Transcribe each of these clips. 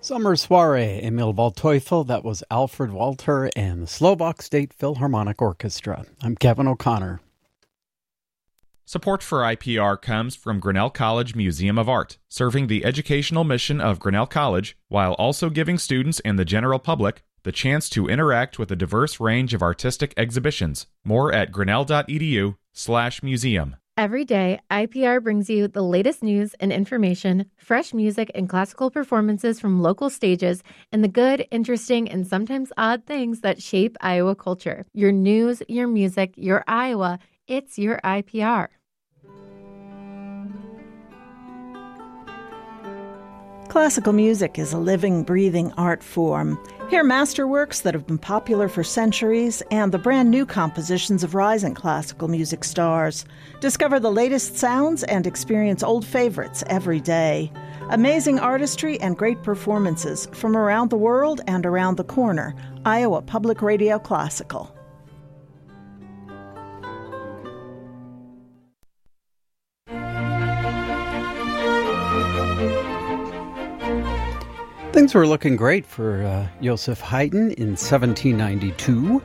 Summer Soiree, Emil Waldteufel, that was Alfred Walter and the Slovak State Philharmonic Orchestra. I'm Kevin O'Connor. Support for IPR comes from Grinnell College Museum of Art, serving the educational mission of Grinnell College while also giving students and the general public the chance to interact with a diverse range of artistic exhibitions. More at grinnell.edu/museum. Every day, IPR brings you the latest news and information, fresh music and classical performances from local stages, and the good, interesting, and sometimes odd things that shape Iowa culture. Your news, your music, your Iowa, it's your IPR. Classical music is a living, breathing art form. Hear masterworks that have been popular for centuries and the brand new compositions of rising classical music stars. Discover the latest sounds and experience old favorites every day. Amazing artistry and great performances from around the world and around the corner. Iowa Public Radio Classical. Things were looking great for Joseph Haydn in 1792.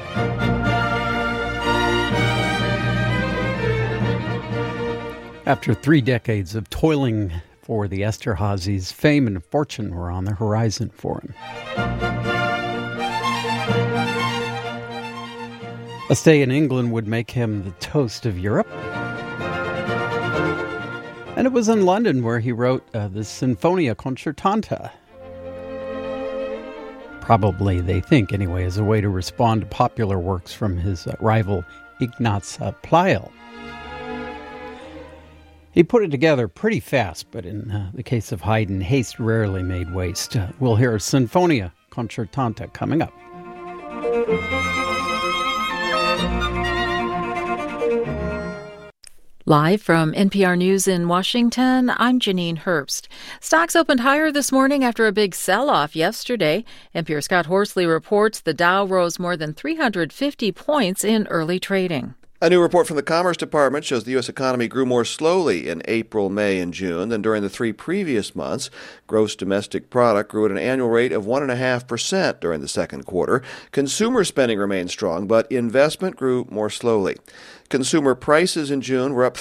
After 3 decades of toiling for the Esterházys, fame and fortune were on the horizon for him. A stay in England would make him the toast of Europe. And it was in London where he wrote the Sinfonia Concertanta. Probably, they think anyway, as a way to respond to popular works from his rival Ignaz Pleyel. He put it together pretty fast, but in the case of Haydn, haste rarely made waste. We'll hear Sinfonia Concertanta coming up. Live from NPR News in Washington, I'm Janine Herbst. Stocks opened higher this morning after a big sell-off yesterday. NPR's Scott Horsley reports the Dow rose more than 350 points in early trading. A new report from the Commerce Department shows the U.S. economy grew more slowly in April, May, and June than during the 3 previous months. Gross domestic product grew at an annual rate of 1.5% during the second quarter. Consumer spending remained strong, but investment grew more slowly. Consumer prices in June were up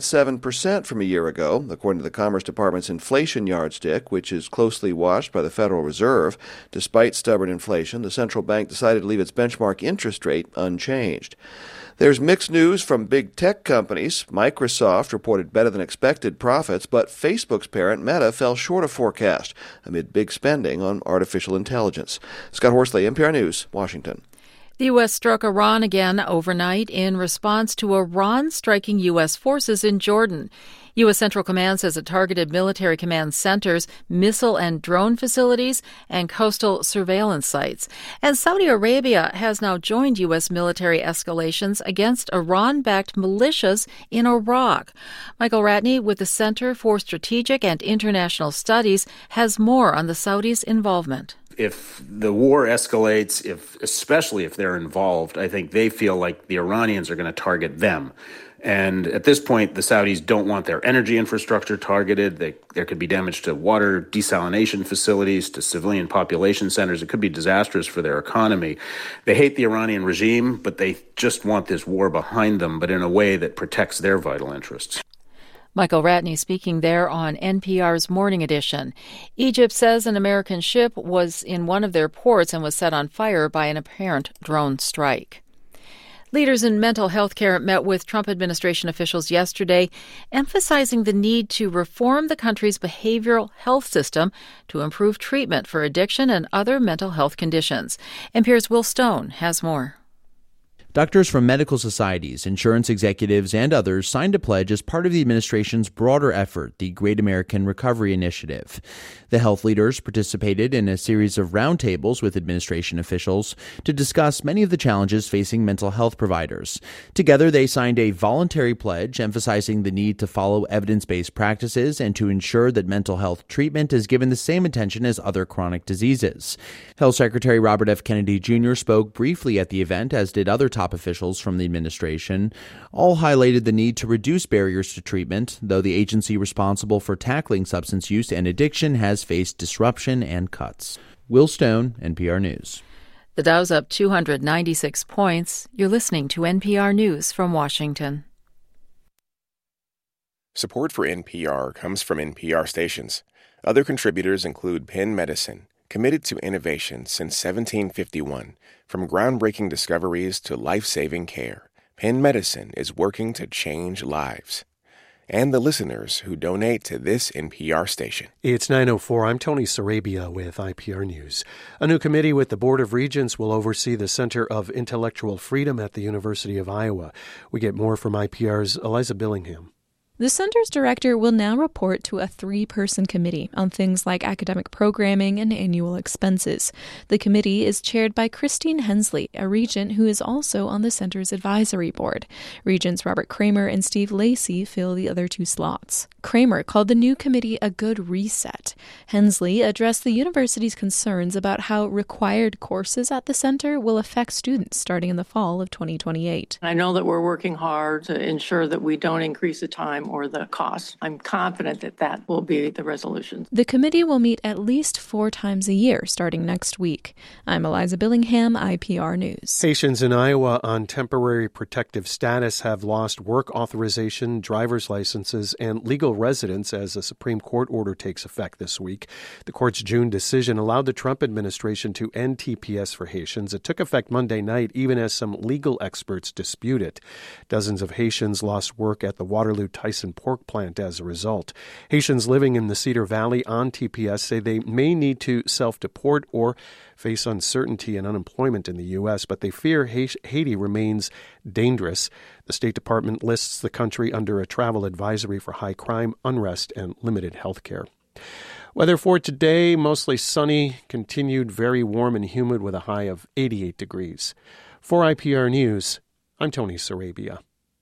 3.7% from a year ago, according to the Commerce Department's inflation yardstick, which is closely watched by the Federal Reserve. Despite stubborn inflation, the central bank decided to leave its benchmark interest rate unchanged. There's mixed news from big tech companies. Microsoft reported better than expected profits, but Facebook's parent Meta fell short of forecast amid big spending on artificial intelligence. Scott Horsley, NPR News, Washington. The U.S. struck Iran again overnight in response to Iran striking U.S. forces in Jordan. U.S. Central Command says it targeted military command centers, missile and drone facilities, and coastal surveillance sites. And Saudi Arabia has now joined U.S. military escalations against Iran-backed militias in Iraq. Michael Ratney with the Center for Strategic and International Studies has more on the Saudis' involvement. If the war escalates, especially if they're involved, I think they feel like the Iranians are going to target them. And at this point, the Saudis don't want their energy infrastructure targeted. There could be damage to water desalination facilities, to civilian population centers. It could be disastrous for their economy. They hate the Iranian regime, but they just want this war behind them, but in a way that protects their vital interests. Michael Ratney speaking there on NPR's Morning Edition. Egypt says an American ship was in one of their ports and was set on fire by an apparent drone strike. Leaders in mental health care met with Trump administration officials yesterday, emphasizing the need to reform the country's behavioral health system to improve treatment for addiction and other mental health conditions. NPR's Will Stone has more. Doctors from medical societies, insurance executives, and others signed a pledge as part of the administration's broader effort, the Great American Recovery Initiative. The health leaders participated in a series of roundtables with administration officials to discuss many of the challenges facing mental health providers. Together, they signed a voluntary pledge emphasizing the need to follow evidence-based practices and to ensure that mental health treatment is given the same attention as other chronic diseases. Health Secretary Robert F. Kennedy Jr. spoke briefly at the event, as did other top top officials from the administration. All highlighted the need to reduce barriers to treatment, though the agency responsible for tackling substance use and addiction has faced disruption and cuts. Will Stone, NPR News. The Dow's up 296 points. You're listening to NPR News from Washington. Support for NPR comes from NPR stations. Other contributors include Penn Medicine, committed to innovation since 1751. From groundbreaking discoveries to life-saving care, Penn Medicine is working to change lives. And the listeners who donate to this NPR station. It's 9:04. I'm Tony Sarabia with IPR News. A new committee with the Board of Regents will oversee the Center of Intellectual Freedom at the University of Iowa. We get more from IPR's Eliza Billingham. The center's director will now report to a 3-person committee on things like academic programming and annual expenses. The committee is chaired by Christine Hensley, a regent who is also on the center's advisory board. Regents Robert Kramer and Steve Lacey fill the other 2 slots. Kramer called the new committee a good reset. Hensley addressed the university's concerns about how required courses at the center will affect students starting in the fall of 2028. I know that we're working hard to ensure that we don't increase the time or the cost. I'm confident that that will be the resolution. The committee will meet at least 4 times a year starting next week. I'm Eliza Billingham, IPR News. Haitians in Iowa on temporary protective status have lost work authorization, driver's licenses, and legal residence as a Supreme Court order takes effect this week. The court's June decision allowed the Trump administration to end TPS for Haitians. It took effect Monday night, even as some legal experts dispute it. Dozens of Haitians lost work at the Waterloo Tyson pork plant as a result. Haitians living in the Cedar Valley on TPS say they may need to self-deport or face uncertainty and unemployment in the U.S., but they fear Haiti remains dangerous. The State Department lists the country under a travel advisory for high crime, unrest, and limited health care. Weather for today, mostly sunny, continued very warm and humid with a high of 88 degrees. For IPR News, I'm Tony Sarabia.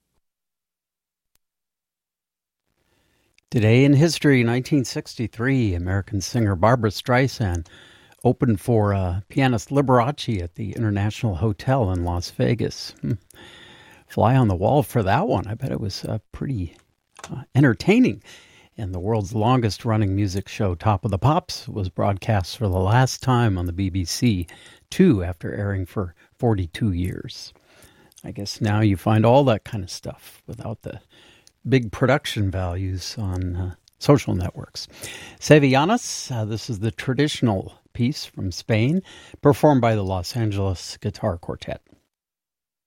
Today in history, 1963, American singer Barbra Streisand opened for pianist Liberace at the International Hotel in Las Vegas. Fly on the wall for that one. I bet it was pretty entertaining. And the world's longest-running music show, Top of the Pops, was broadcast for the last time on the BBC, too, after airing for 42 years. I guess now you find all that kind of stuff without the big production values on social networks. Sevillanas, this is the traditional piece from Spain, performed by the Los Angeles Guitar Quartet.